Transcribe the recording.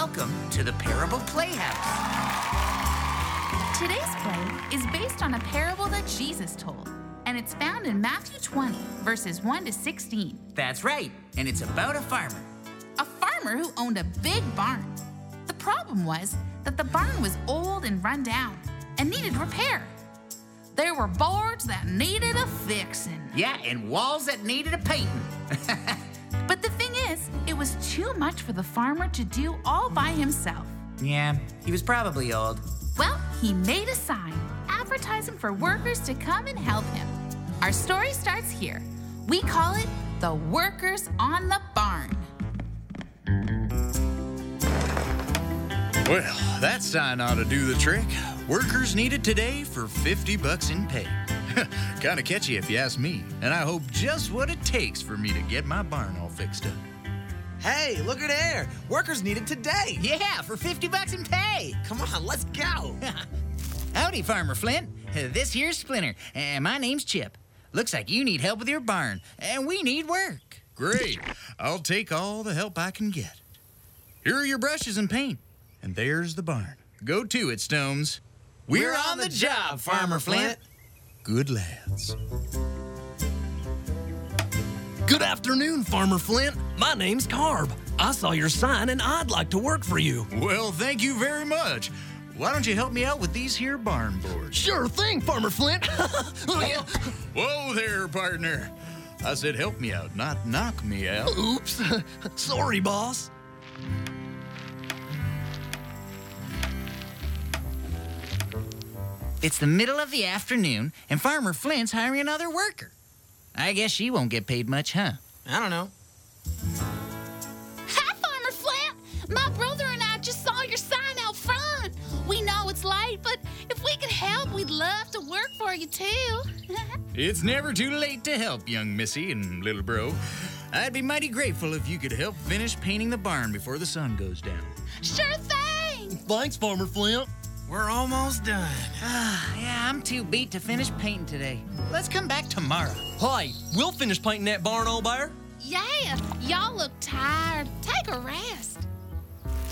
Welcome to the Parable Playhouse. Today's play is based on a parable that Jesus told, and it's found in Matthew 20, verses 1 to 16. That's right, and it's about a farmer. A farmer who owned a big barn. The problem was that the barn was old and run down and needed repair. There were boards that needed a fixing. Yeah, and walls that needed a painting. But the thing is, it was too much for the farmer to do all by himself. Yeah, he was probably old. Well, he made a sign advertising for workers to come and help him. Our story starts here. We call it The Workers on the Barn. Well, that sign ought to do the trick. Workers needed today for $50 in pay. Kind of catchy if you ask me, and I hope just what it takes for me to get my barn all fixed up. Hey, look at there. Workers needed today. Yeah, for $50 in pay. Come on, let's go. Howdy, Farmer Flint. This here's Splinter, and my name's Chip. Looks like you need help with your barn, and we need work. Great. I'll take all the help I can get. Here are your brushes and paint, and there's the barn. Go to it, Stones. We're on the job, Farmer Flint. Good lads. Good afternoon, Farmer Flint. My name's Carb. I saw your sign and I'd like to work for you. Well, thank you very much. Why don't you help me out with these here barn boards? Sure thing, Farmer Flint. Whoa there, partner. I said help me out, not knock me out. Oops. Sorry, boss. It's the middle of the afternoon, and Farmer Flint's hiring another worker. I guess she won't get paid much, huh? I don't know. Hi, Farmer Flint. My brother and I just saw your sign out front. We know it's late, but if we could help, we'd love to work for you, too. It's never too late to help, young missy and little bro. I'd be mighty grateful if you could help finish painting the barn before the sun goes down. Sure thing. Thanks, Farmer Flint. We're almost done. Yeah, I'm too beat to finish painting today. Let's come back tomorrow. Hey, we'll finish painting that barn, old bear. Yeah, y'all look tired. Take a rest.